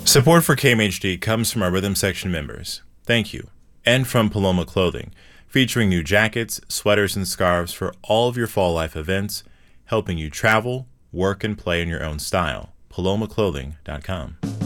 Support for KMHD comes from our Rhythm Section members. Thank you. And from Paloma Clothing, featuring new jackets, sweaters, and scarves for all of your fall life events, helping you travel, work, and play in your own style. PalomaClothing.com.